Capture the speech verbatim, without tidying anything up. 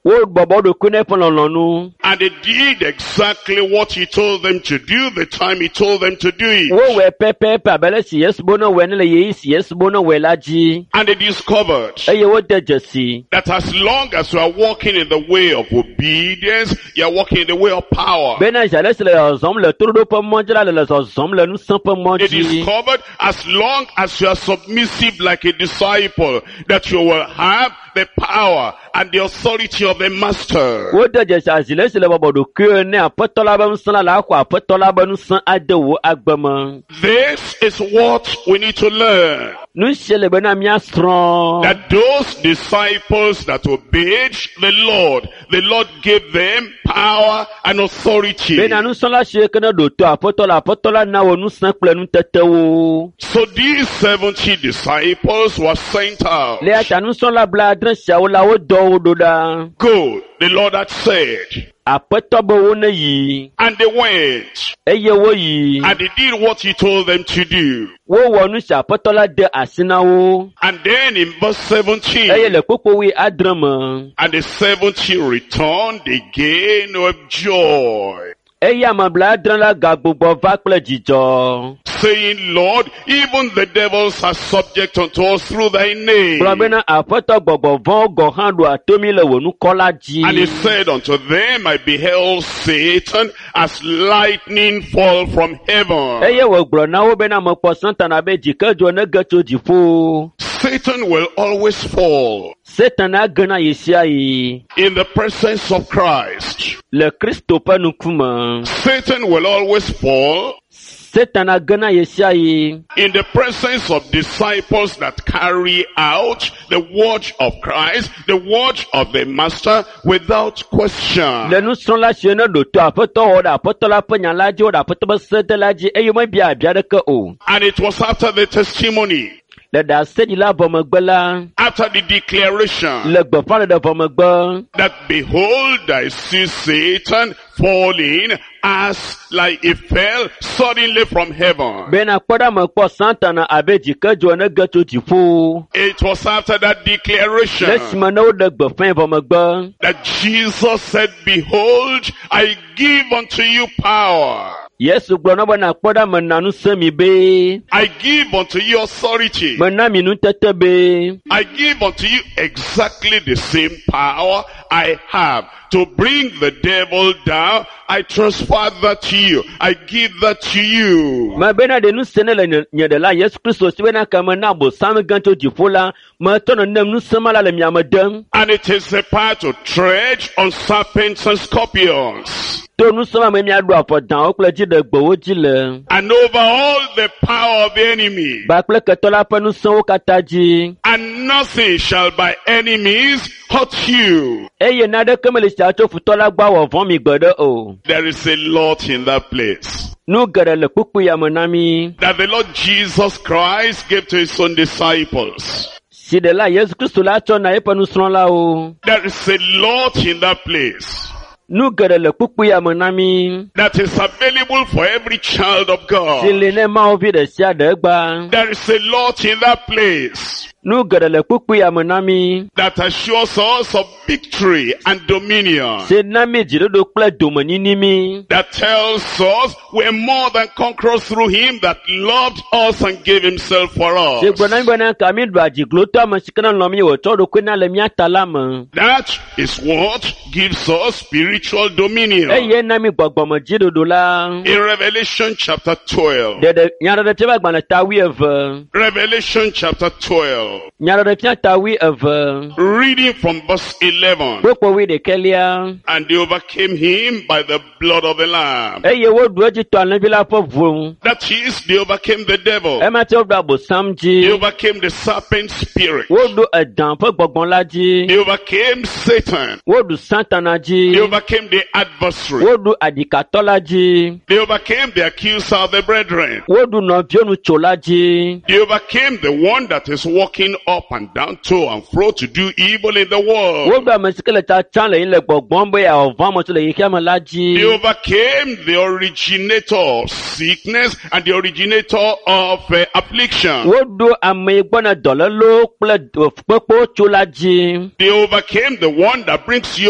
And they did exactly what he told them to do the time he told them to do it. And they discovered that as long as you are walking in the way of obedience, you are walking in the way of power. They discovered as long as you are submissive like a disciple, that you will have the power and the authority of the master. This is what we need to learn. That those disciples that obeyed the Lord, the Lord gave them power and authority. So these seventy disciples were sent out. Go, the Lord had said. And they went. And they did what he told them to do. And then in verse seventeen, and the seventy returned again with joy, saying, Lord, even the devils are subject unto us through thy name. And he said unto them, I beheld Satan as lightning fall from heaven. Satan will always fall in the presence of Christ. Satan will always fall in the presence of disciples that carry out the word of Christ, the word of the Master, without question. And it was after the testimony, after the declaration, that behold, I see Satan falling as like he fell suddenly from heaven. It was after that declaration that Jesus said, behold, I give unto you power. I give unto you authority. I give unto you exactly the same power I have to bring the devil down. I transfer that to you. I give that to you. And it is the power to tread on serpents and scorpions, and over all the power of the enemy, and nothing shall by enemies hurt you. There is a lot in that place that the Lord Jesus Christ gave to his own disciples. There is a lot in that place that is available for every child of God. There is a lot in that place that assures us of victory and dominion, that tells us we're more than conquerors through him that loved us and gave himself for us. That is what gives us spiritual dominion. In Revelation chapter twelve, Revelation chapter twelve, reading from verse eleven, and they overcame him by the blood of the Lamb. That is, they overcame the devil. They overcame the serpent spirit. They overcame Satan. They overcame the adversary. They overcame the accuser of the brethren. They overcame the one that is walking up and down, to and fro, to do evil in the world. They overcame the originator of sickness and the originator of uh, affliction. They overcame the one that brings you